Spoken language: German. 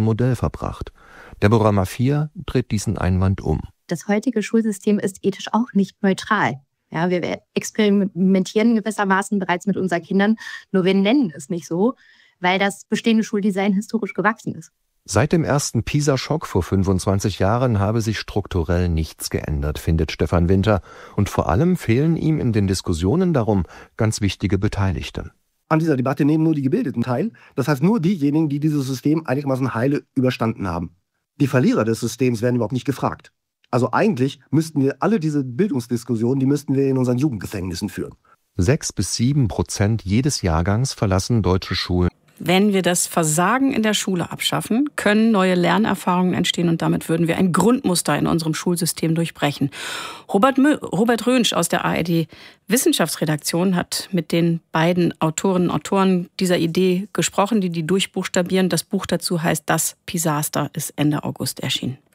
Modell verbracht. Deborah Maffia dreht diesen Einwand um. Das heutige Schulsystem ist ethisch auch nicht neutral. Ja, wir experimentieren gewissermaßen bereits mit unseren Kindern, nur wir nennen es nicht so, weil das bestehende Schuldesign historisch gewachsen ist. Seit dem ersten PISA-Schock vor 25 Jahren habe sich strukturell nichts geändert, findet Stefan Winter. Und vor allem fehlen ihm in den Diskussionen darum ganz wichtige Beteiligte. An dieser Debatte nehmen nur die Gebildeten teil. Das heißt nur diejenigen, die dieses System einigermaßen heile überstanden haben. Die Verlierer des Systems werden überhaupt nicht gefragt. Also eigentlich müssten wir alle diese Bildungsdiskussionen, die müssten wir in unseren Jugendgefängnissen führen. 6-7% jedes Jahrgangs verlassen deutsche Schulen. Wenn wir das Versagen in der Schule abschaffen, können neue Lernerfahrungen entstehen und damit würden wir ein Grundmuster in unserem Schulsystem durchbrechen. Robert Rönsch aus der ARD Wissenschaftsredaktion hat mit den beiden Autorinnen und Autoren dieser Idee gesprochen, die durchbuchstabieren. Das Buch dazu heißt Das Pisaster, ist Ende August erschienen.